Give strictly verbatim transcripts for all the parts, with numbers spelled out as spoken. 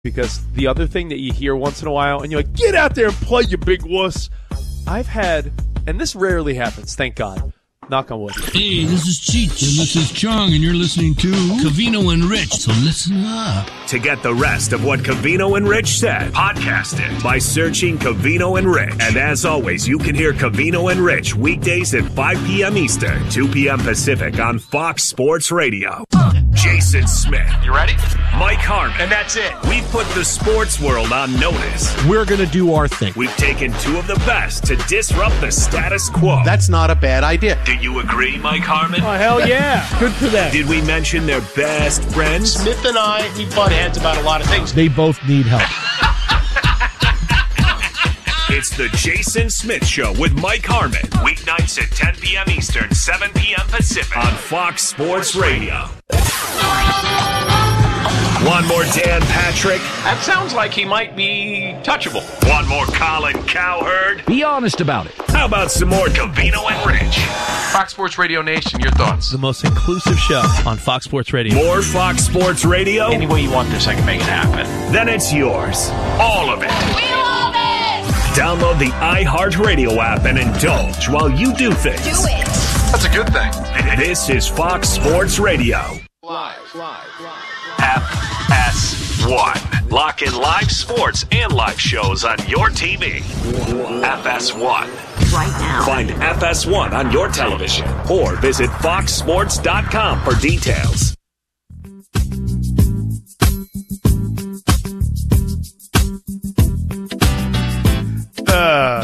Because the other thing that you hear once in a while, and you're like, get out there and play, you big wuss. I've had, and this rarely happens, thank God. Knock on wood. Hey, this is Cheech. And this is Chong, and you're listening to Covino and Rich, so listen up. To get the rest of what Covino and Rich said, podcast it by searching Covino and Rich. And as always, you can hear Covino and Rich weekdays at five p.m. Eastern, two p.m. Pacific on Fox Sports Radio. Jason Smith. You ready? Mike Harmon. And that's it. We've put the sports world on notice. We're going to do our thing. We've taken two of the best to disrupt the status quo. That's not a bad idea. Do you agree, Mike Harmon? Oh, hell yeah. Good for them. Did we mention their best friends? Smith and I, we butt heads about a lot of things. They both need help. It's the Jason Smith Show with Mike Harmon. Weeknights at ten p.m. Eastern, seven p.m. Pacific on Fox Sports Radio. One more Dan Patrick. That sounds like he might be touchable. One more Colin Cowherd. Be honest about it. How about some more Covino and Rich? Fox Sports Radio Nation, your thoughts? The most inclusive show on Fox Sports Radio. More Fox Sports Radio? Any way you want this, I can make it happen. Then it's yours. All of it. We love it! Download the iHeartRadio app and indulge while you do things. Do it! That's a good thing. This is Fox Sports Radio. Live, live, live. F S one. Lock in live sports and live shows on your T V. F S one. Right now. Find F S one on your television or visit fox sports dot com for details. Uh,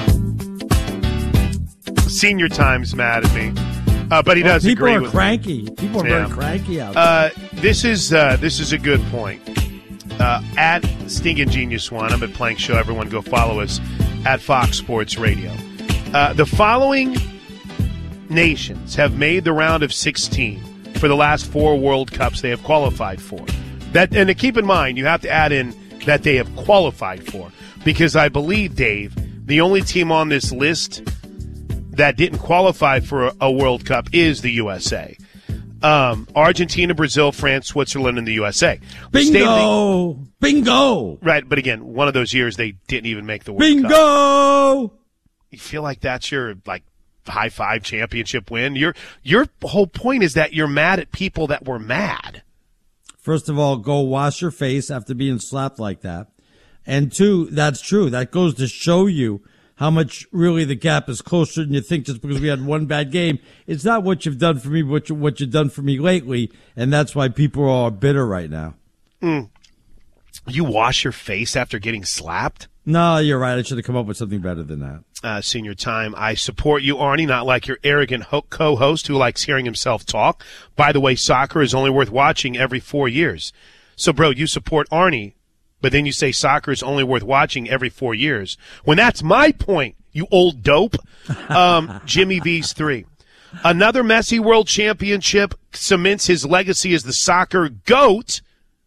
Senior Time's mad at me. Uh, but he well, does people agree are with cranky. me. People are Yeah. very cranky out Uh, there. this is uh, this is a good point. Uh, at Stingin' Genius One, I'm at Plank Show. Everyone go follow us at Fox Sports Radio. Uh, the following nations have made the round of sixteen for the last four World Cups they have qualified for. That, and to keep in mind, you have to add in that they have qualified for, because I believe, Dave, the only team on this list that didn't qualify for a, a World Cup is the U S A. Um, Argentina, Brazil, France, Switzerland, and the U S A. Bingo! The, Bingo! right, but again, one of those years they didn't even make the World Bingo! Cup. You feel like that's your like high five championship win? Your your whole point is that you're mad at people that were mad. First of all, go wash your face after being slapped like that. And two, that's true. That goes to show you how much really the gap is closer than you think just because we had one bad game. It's not what you've done for me, but what, you, what you've done for me lately, and that's why people are bitter right now. Mm. You wash your face after getting slapped? No, you're right. I should have come up with something better than that. Uh, senior Time, I support you, Arnie, not like your arrogant ho- co-host who likes hearing himself talk. By the way, soccer is only worth watching every four years. So, bro, you support Arnie, but then you say soccer is only worth watching every four years. When that's my point, you old dope. Um, Jimmy V's three. Another Messi World Championship cements his legacy as the soccer GOAT.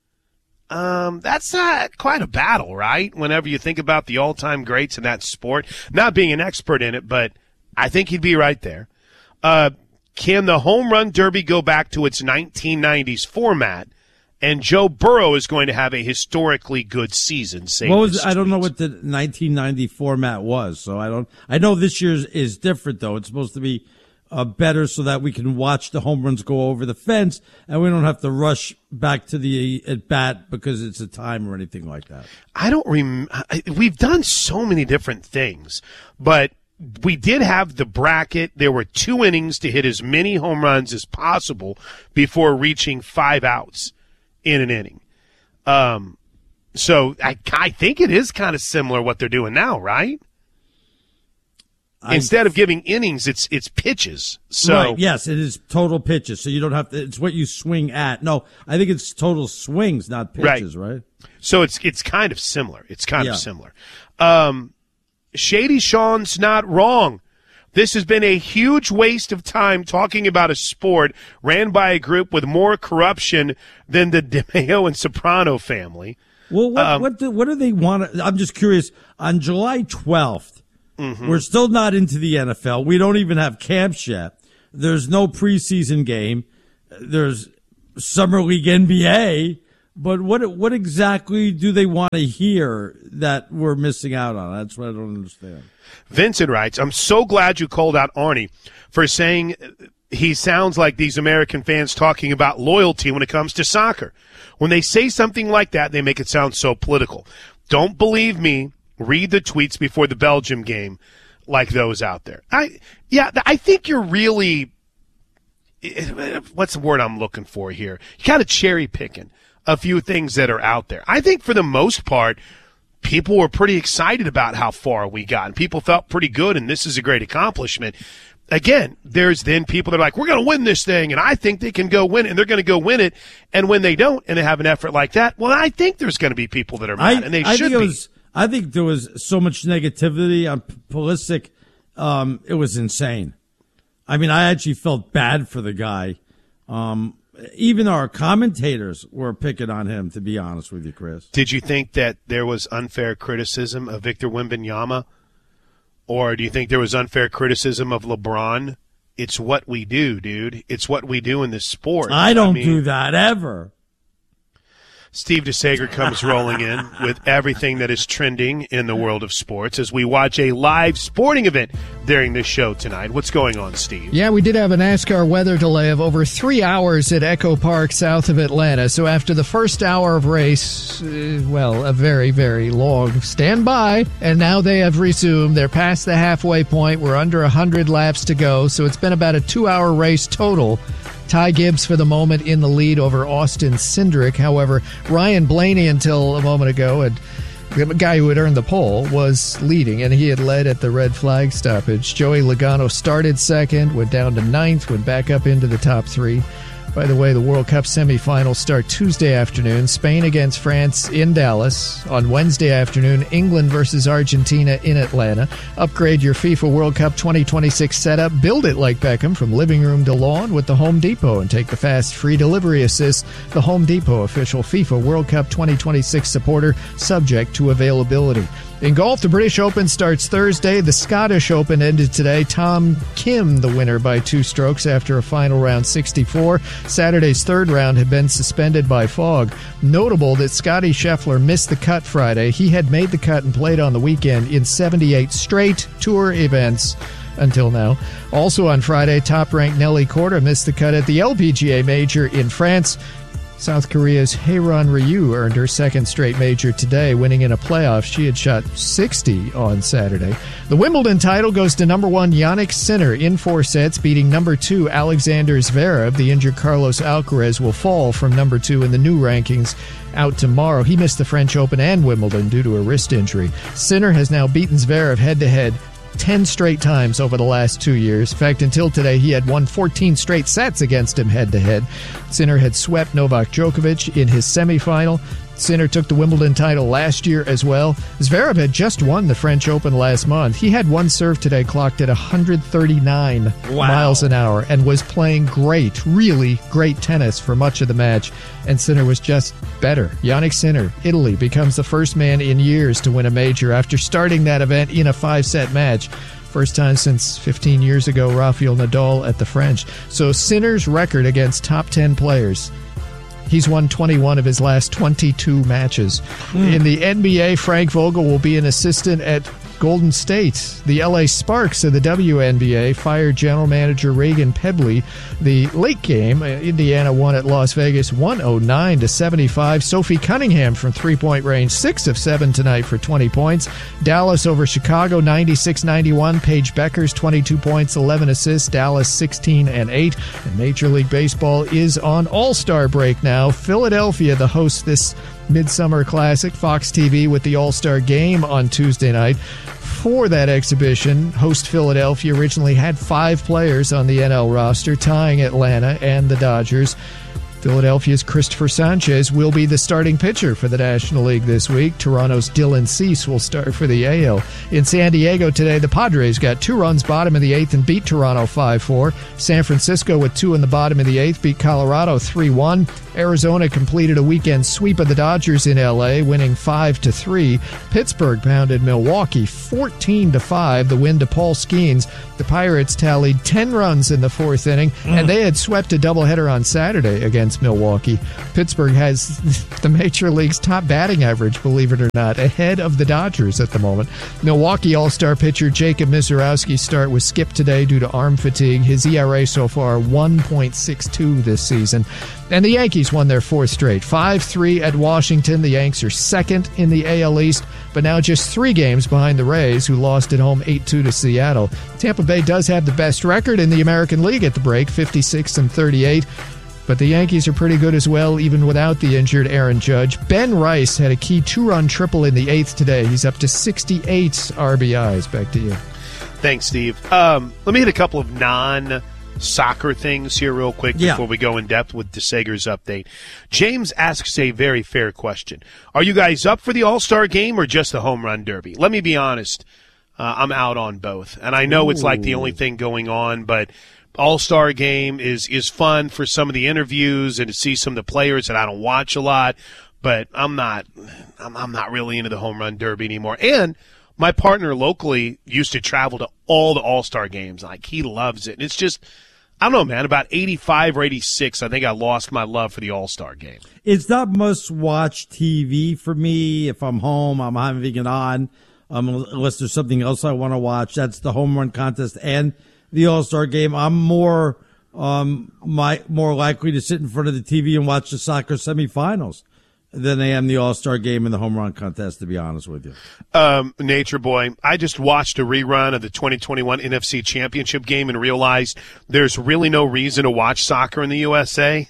Um, that's uh, quite a battle, right? Whenever you think about the all-time greats in that sport. Not being an expert in it, but I think he'd be right there. Uh, can the home run derby go back to its nineteen nineties format? And Joe Burrow is going to have a historically good season. What was I don't know what the nineteen ninety format was, so I don't. I know this year's is different though. It's supposed to be uh, better so that we can watch the home runs go over the fence, and we don't have to rush back to the at bat because it's a time or anything like that. I don't rem. We've done so many different things, but we did have the bracket. There were two innings to hit as many home runs as possible before reaching five outs in an inning. Um, so I, I think it is kind of similar what they're doing now, right? I, Instead of giving innings, it's it's pitches. So right, yes, it is total pitches. So you don't have to. It's what you swing at. No, I think it's total swings, not pitches. Right. right? So it's it's kind of similar. It's kind yeah. of similar. Um, Shady Sean's not wrong. This has been a huge waste of time talking about a sport ran by a group with more corruption than the DeMeo and Soprano family. Well, what um, what do, what do they want? I'm just curious. On July twelfth, mm-hmm. we're still not into the N F L. We don't even have camps yet. There's no preseason game. There's Summer League N B A, But what what exactly do they want to hear that we're missing out on? That's what I don't understand. Vincent writes, I'm so glad you called out Arnie for saying he sounds like these American fans talking about loyalty when it comes to soccer. When they say something like that, they make it sound so political. Don't believe me. Read the tweets before the Belgium game like those out there. I Yeah, I think you're really – what's the word I'm looking for here? You kind of cherry picking a few things that are out there. I think for the most part, people were pretty excited about how far we got, and people felt pretty good, and this is a great accomplishment. Again, there's then people that are like, we're going to win this thing, and I think they can go win it, and they're going to go win it. And when they don't, and they have an effort like that, well, I think there's going to be people that are mad, I, and they I should think it be. Was, I think there was so much negativity on Pulisic. Um, it was insane. I mean, I actually felt bad for the guy. Um, even our commentators were picking on him, to be honest with you, Chris. Did you think that there was unfair criticism of Victor Wembanyama? Or do you think there was unfair criticism of LeBron? It's what we do, dude. It's what we do in this sport. I don't I mean, do that ever. Steve DeSager comes rolling in with everything that is trending in the world of sports as we watch a live sporting event during this show tonight. What's going on, Steve? Yeah, we did have a NASCAR weather delay of over three hours at Echo Park south of Atlanta. So after the first hour of race, uh, well, a very, very long standby, and now they have resumed. They're past the halfway point. We're under one hundred laps to go. So it's been about a two-hour race total. Ty Gibbs for the moment in the lead over Austin Cindric. However, Ryan Blaney until a moment ago, had, the guy who had earned the pole, was leading, and he had led at the red flag stoppage. Joey Logano started second, went down to ninth, went back up into the top three. By the way, the World Cup semifinals start Tuesday afternoon. Spain against France in Dallas. On Wednesday afternoon, England versus Argentina in Atlanta. Upgrade your FIFA World Cup twenty twenty-six setup. Build it like Beckham from living room to lawn with the Home Depot and take the fast free delivery assist. The Home Depot official FIFA World Cup twenty twenty-six supporter, subject to availability. In golf, the British Open starts Thursday. The Scottish Open ended today. Tom Kim, the winner by two strokes after a final round sixty-four. Saturday's third round had been suspended by fog. Notable that Scotty Scheffler missed the cut Friday. He had made the cut and played on the weekend in seventy-eight straight tour events until now. Also on Friday, top-ranked Nelly Korda missed the cut at the L P G A Major in France. South Korea's Haeron Ryu earned her second straight major today, winning in a playoff. She had shot sixty on Saturday. The Wimbledon title goes to number one Jannik Sinner in four sets, beating number two Alexander Zverev. The injured Carlos Alcaraz will fall from number two in the new rankings out tomorrow. He missed the French Open and Wimbledon due to a wrist injury. Sinner has now beaten Zverev head-to-head ten straight times over the last two years. In fact, until today, he had won fourteen straight sets against him head-to-head. Sinner had swept Novak Djokovic in his semifinal. Sinner took the Wimbledon title last year as well. Zverev had just won the French Open last month. He had one serve today clocked at one hundred thirty-nine wow. miles an hour and was playing great, really great tennis for much of the match. And Sinner was just better. Jannik Sinner, Italy, becomes the first man in years to win a major after starting that event in a five-set match. First time since fifteen years ago, Rafael Nadal at the French. So Sinner's record against top ten players, he's won twenty-one of his last twenty-two matches. Mm. In the N B A, Frank Vogel will be an assistant at Golden State. The L A Sparks of the W N B A fired general manager Reagan Pedley. The late game, Indiana won at Las Vegas one oh nine to seventy-five. Sophie Cunningham from three-point range, six of seven tonight for twenty points. Dallas over Chicago ninety-six ninety-one. Paige Beckers twenty-two points, eleven assists. Dallas sixteen and eight. And Major League Baseball is on All-Star break now. Philadelphia, the host this Midsummer Classic, Fox T V with the All-Star Game on Tuesday night. For that exhibition, host Philadelphia originally had five players on the N L roster, tying Atlanta and the Dodgers. Philadelphia's Christopher Sanchez will be the starting pitcher for the National League this week. Toronto's Dylan Cease will start for the A L. In San Diego today, the Padres got two runs bottom of the eighth and beat Toronto five four. San Francisco with two in the bottom of the eighth beat Colorado three one. Arizona completed a weekend sweep of the Dodgers in L A, winning five to three. Pittsburgh pounded Milwaukee fourteen to five, the win to Paul Skeens. The Pirates tallied ten runs in the fourth inning, mm. and they had swept a doubleheader on Saturday against against Milwaukee. Pittsburgh has the Major League's top batting average, believe it or not, ahead of the Dodgers at the moment. Milwaukee All-Star pitcher Jacob Misiorowski's start was skipped today due to arm fatigue. His E R A so far one point six two this season. And the Yankees won their fourth straight. five three at Washington. The Yanks are second in the A L East, but now just three games behind the Rays, who lost at home eight two to Seattle. Tampa Bay does have the best record in the American League at the break, fifty-six and thirty-eight. But the Yankees are pretty good as well, even without the injured Aaron Judge. Ben Rice had a key two-run triple in the eighth today. He's up to sixty-eight R B Is. Back to you. Thanks, Steve. Um, let me hit a couple of non- soccer things here real quick yeah. before we go in depth with DeSager's update. James asks a very fair question. Are you guys up for the All-Star game or just the Home Run Derby? Let me be honest. Uh, I'm out on both. And I know Ooh. It's like the only thing going on, but All-Star game is, is fun for some of the interviews and to see some of the players that I don't watch a lot, but I'm not, I'm, I'm not really into the Home Run Derby anymore. And my partner locally used to travel to all the All-Star games. Like, he loves it. And it's just, I don't know, man, about eighty-five or eighty-six, I think I lost my love for the All-Star game. It's not must-watch T V for me. If I'm home, I'm having it on, um, unless there's something else I want to watch. That's the home run contest and the All-Star game. I'm more um, my, more likely to sit in front of the T V and watch the soccer semifinals than I am the All-Star game and the home run contest, to be honest with you. Um, Nature Boy, I just watched a rerun of the twenty twenty-one N F C Championship game and realized there's really no reason to watch soccer in the U S A.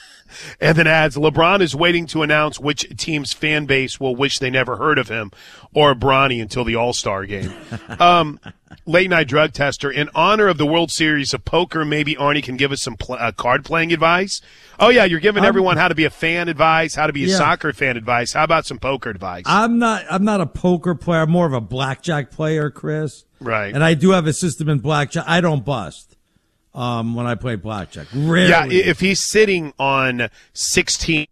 And then adds, LeBron is waiting to announce which team's fan base will wish they never heard of him or Bronny until the All-Star game. Um, late night drug tester, in honor of the World Series of Poker, maybe Arnie can give us some pl- uh, card playing advice. Oh yeah, you're giving I'm, everyone how to be a fan advice, how to be a yeah. soccer fan advice. How about some poker advice? I'm not. I'm not a poker player. I'm more of a blackjack player, Chris. Right. And I do have a system in blackjack. I don't bust um, when I play blackjack. Rarely. Yeah, if he's sitting on sixteen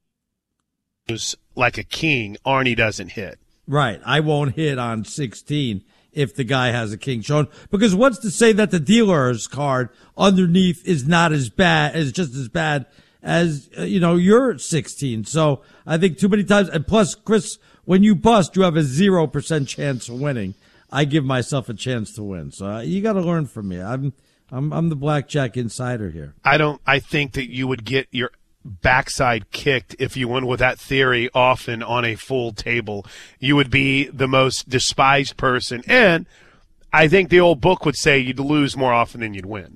like a king, Arnie doesn't hit. Right. I won't hit on sixteen if the guy has a king shown. Because what's to say that the dealer's card underneath is not as bad, is just as bad as, uh, you know, you're sixteen. So I think too many times, and plus, Chris, when you bust, you have a zero percent chance of winning. I give myself a chance to win. So uh, you got to learn from me. I'm, I'm, I'm the blackjack insider here. I don't, I think that you would get your backside kicked if you went with that theory often on a full table. You would be the most despised person. And I think the old book would say you'd lose more often than you'd win.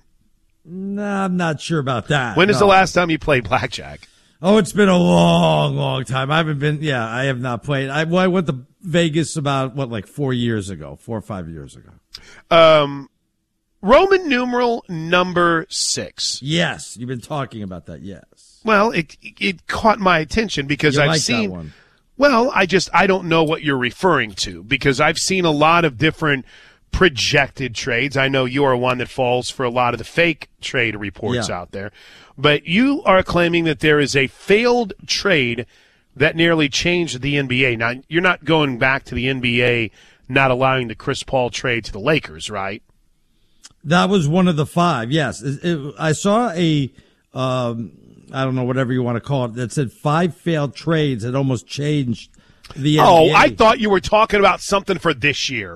No, I'm not sure about that. When is no. the last time you played blackjack? Oh, it's been a long, long time. I haven't been, yeah, I have not played. I, well, I went to Vegas about, what, like four years ago, four or five years ago. Um, Roman numeral number six. Yes, you've been talking about that, yes. Well, it it caught my attention because you I've like seen, that one. Well, I just, I don't know what you're referring to because I've seen a lot of different projected trades. I know you are one that falls for a lot of the fake trade reports yeah. out there. But you are claiming that there is a failed trade that nearly changed the N B A. Now, you're not going back to the N B A not allowing the Chris Paul trade to the Lakers, right? That was one of the five, yes. It, it, I saw a, um, I don't know, whatever you want to call it, that said five failed trades that almost changed the N B A. Oh, I thought you were talking about something for this year.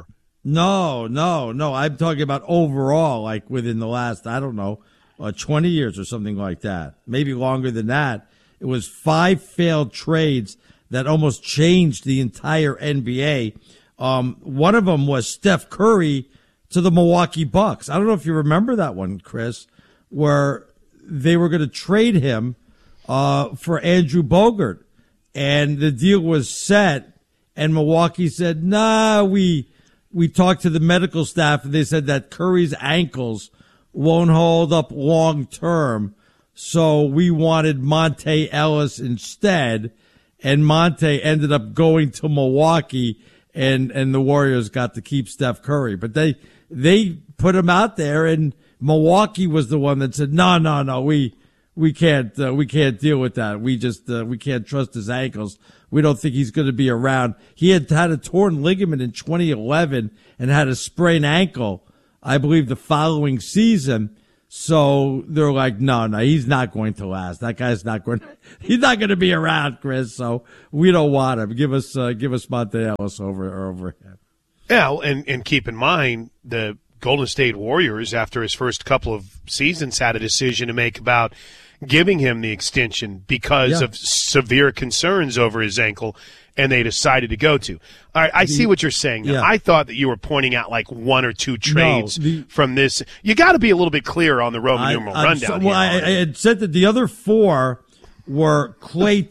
No, no, no. I'm talking about overall, like within the last, I don't know, uh, twenty years or something like that. Maybe longer than that. It was five failed trades that almost changed the entire N B A. Um, one of them was Steph Curry to the Milwaukee Bucks. I don't know if you remember that one, Chris, where they were going to trade him uh, for Andrew Bogut. And the deal was set, and Milwaukee said, nah, we... We talked to the medical staff, and they said that Curry's ankles won't hold up long term. So we wanted Monte Ellis instead, and Monte ended up going to Milwaukee, and, and the Warriors got to keep Steph Curry. But they they put him out there, and Milwaukee was the one that said, no, no, no, we we can't uh, we can't deal with that. We just uh, we can't trust his ankles. We don't think he's going to be around. He had had a torn ligament in twenty eleven and had a sprained ankle, I believe, the following season. So they're like, no, no, he's not going to last. That guy's not going. To, he's not going to be around, Chris. So we don't want him. Give us, uh, give us Monte Ellis over over him. Yeah, and and keep in mind the Golden State Warriors, after his first couple of seasons, had a decision to make about giving him the extension because Yeah. of severe concerns over his ankle, and they decided to go to. All right, I see what you're saying now. Yeah. I thought that you were pointing out like one or two trades the- from this. You got to be a little bit clearer on the Roman I- numeral I'm rundown so- here. well, I, Arnie. I had said that the other four were Klay